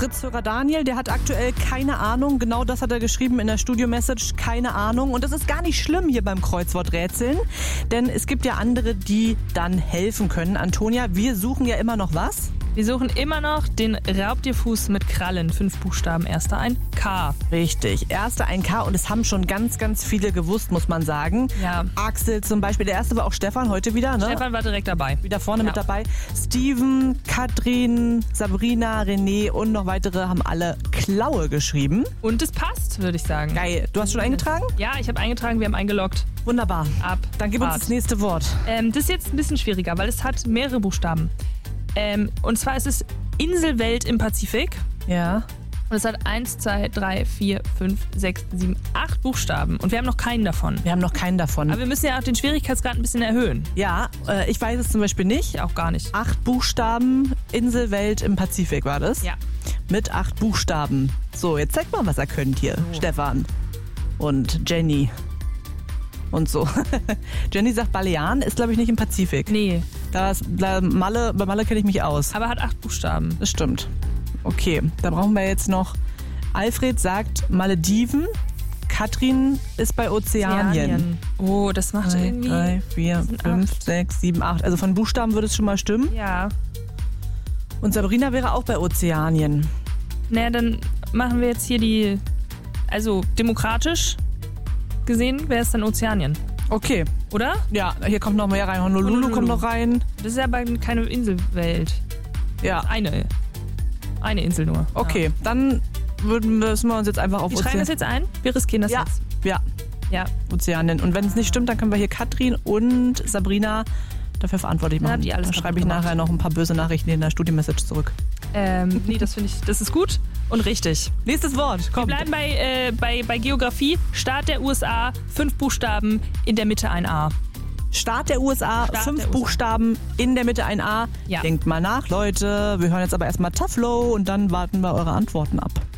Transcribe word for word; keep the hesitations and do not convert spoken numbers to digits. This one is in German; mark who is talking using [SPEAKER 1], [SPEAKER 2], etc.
[SPEAKER 1] Fritz-Hörer Daniel, der hat aktuell keine Ahnung. Genau das hat er geschrieben in der Studio-Message, keine Ahnung. Und das ist gar nicht schlimm hier beim Kreuzworträtseln, denn es gibt ja andere, die dann helfen können. Antonia, wir suchen ja immer noch was?
[SPEAKER 2] Wir suchen immer noch den Raubtierfuß mit Krallen. Fünf Buchstaben, erster ein K.
[SPEAKER 1] Richtig, erster ein K und es haben schon ganz, ganz viele gewusst, muss man sagen.
[SPEAKER 2] Ja.
[SPEAKER 1] Axel zum Beispiel, der erste war auch Stefan, heute wieder, ne?
[SPEAKER 2] Stefan war direkt dabei.
[SPEAKER 1] Wieder vorne
[SPEAKER 2] Ja.
[SPEAKER 1] mit dabei. Steven, Katrin, Sabrina, René und noch weitere haben alle Klaue geschrieben.
[SPEAKER 2] Und es passt, würde ich sagen.
[SPEAKER 1] Geil. Du hast schon eingetragen?
[SPEAKER 2] Ja, ich habe eingetragen, wir haben eingeloggt.
[SPEAKER 1] Wunderbar.
[SPEAKER 2] Ab.
[SPEAKER 1] Dann gib uns
[SPEAKER 2] Fahrt.
[SPEAKER 1] das nächste Wort.
[SPEAKER 2] Ähm, das ist jetzt ein bisschen schwieriger, weil es hat mehrere Buchstaben. Ähm, und zwar ist es Inselwelt im Pazifik.
[SPEAKER 1] Ja.
[SPEAKER 2] Und es hat eins, zwei, drei, vier, fünf, sechs, sieben, acht Buchstaben. Und wir haben noch keinen davon.
[SPEAKER 1] Wir haben noch keinen davon.
[SPEAKER 2] Aber wir müssen ja auch den Schwierigkeitsgrad ein bisschen erhöhen.
[SPEAKER 1] Ja, äh, ich weiß es zum Beispiel nicht.
[SPEAKER 2] Ich auch gar nicht.
[SPEAKER 1] Acht Buchstaben, Inselwelt im Pazifik war das?
[SPEAKER 2] Ja.
[SPEAKER 1] Mit acht Buchstaben. So, jetzt zeig mal, was er könnt hier.
[SPEAKER 2] So.
[SPEAKER 1] Stefan und Jenny. Und so. Jenny sagt, Balearen ist, glaube ich, nicht im Pazifik.
[SPEAKER 2] Nee,
[SPEAKER 1] Da ist, da Malle, bei Malle kenne ich mich aus.
[SPEAKER 2] aber hat acht Buchstaben.
[SPEAKER 1] Das stimmt. Okay, da brauchen wir jetzt noch. Alfred sagt Malediven. Katrin ist bei Ozeanien.
[SPEAKER 2] Oh, das macht
[SPEAKER 1] Drei,
[SPEAKER 2] irgendwie...
[SPEAKER 1] drei, vier,
[SPEAKER 2] das sind
[SPEAKER 1] fünf,
[SPEAKER 2] acht.
[SPEAKER 1] sechs, sieben, acht. Also von Buchstaben würde es schon mal stimmen.
[SPEAKER 2] Ja.
[SPEAKER 1] Und Sabrina wäre auch bei Ozeanien.
[SPEAKER 2] Naja, dann machen wir jetzt hier die... Also demokratisch gesehen wäre es dann Ozeanien,
[SPEAKER 1] Okay.
[SPEAKER 2] oder?
[SPEAKER 1] Ja, hier kommt noch mehr rein. Honolulu,
[SPEAKER 2] Honolulu.
[SPEAKER 1] kommt noch rein.
[SPEAKER 2] Das ist ja aber keine Inselwelt.
[SPEAKER 1] Ja,
[SPEAKER 2] Eine. Eine Insel nur.
[SPEAKER 1] okay. Dann würden, müssen wir uns jetzt einfach auf
[SPEAKER 2] Wir schreiben das
[SPEAKER 1] Ozeanien.
[SPEAKER 2] jetzt ein? Wir riskieren das
[SPEAKER 1] Ja,
[SPEAKER 2] jetzt.
[SPEAKER 1] ja,
[SPEAKER 2] Ja.
[SPEAKER 1] Ozeanien. Und wenn es nicht stimmt, dann können wir hier Katrin und Sabrina dafür verantwortlich
[SPEAKER 2] Dann
[SPEAKER 1] machen.
[SPEAKER 2] haben die alles
[SPEAKER 1] Dann schreibe ich
[SPEAKER 2] kaputt gemacht.
[SPEAKER 1] nachher noch ein paar böse Nachrichten in der Studio-Message zurück.
[SPEAKER 2] Ähm, nee, das finde ich, das ist gut und richtig.
[SPEAKER 1] Nächstes Wort,
[SPEAKER 2] Wir
[SPEAKER 1] kommt.
[SPEAKER 2] bleiben bei, äh, bei, bei Geografie. Staat der U S A, fünf Buchstaben, in der Mitte ein A.
[SPEAKER 1] Staat der U S A,
[SPEAKER 2] Staat
[SPEAKER 1] fünf
[SPEAKER 2] der U S A.
[SPEAKER 1] Buchstaben, in der Mitte ein A.
[SPEAKER 2] Ja.
[SPEAKER 1] Denkt mal nach, Leute. Wir hören jetzt aber erstmal Tough Low und dann warten wir eure Antworten ab.